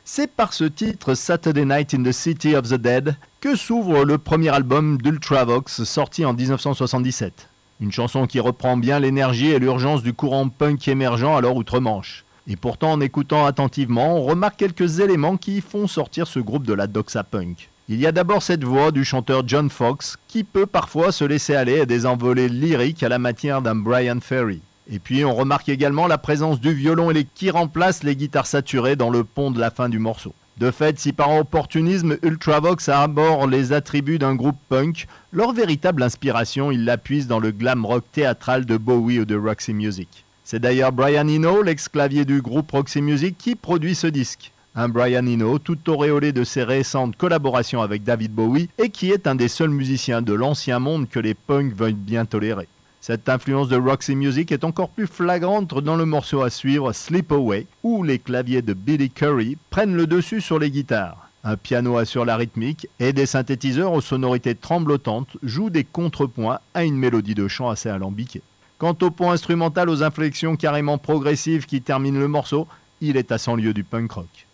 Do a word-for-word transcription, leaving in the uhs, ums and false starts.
C'est par ce titre Saturday Night in the City of the Dead que s'ouvre le premier album d'Ultravox sorti en dix-neuf cent soixante-dix-sept. Une chanson qui reprend bien l'énergie et l'urgence du courant punk émergent alors outre-Manche. Et pourtant, en écoutant attentivement, on remarque quelques éléments qui font sortir ce groupe de la doxa punk. Il y a d'abord cette voix du chanteur John Foxx qui peut parfois se laisser aller à des envolées lyriques à la matière d'un Brian Ferry. Et puis on remarque également la présence du violon et les... qui remplace les guitares saturées dans le pont de la fin du morceau. De fait, si par opportunisme Ultravox arbore les attributs d'un groupe punk, leur véritable inspiration, ils la puisent dans le glam rock théâtral de Bowie ou de Roxy Music. C'est d'ailleurs Brian Eno, l'ex-clavier du groupe Roxy Music, qui produit ce disque. Un Brian Eno tout auréolé de ses récentes collaborations avec David Bowie et qui est un des seuls musiciens de l'ancien monde que les punks veuillent bien tolérer. Cette influence de Roxy Music est encore plus flagrante dans le morceau à suivre, Slip Away, où les claviers de Billy Currie prennent le dessus sur les guitares. Un piano assure la rythmique et des synthétiseurs aux sonorités tremblotantes jouent des contrepoints à une mélodie de chant assez alambiquée. Quant au pont instrumental aux inflexions carrément progressives qui terminent le morceau, il est à cent lieues du punk rock.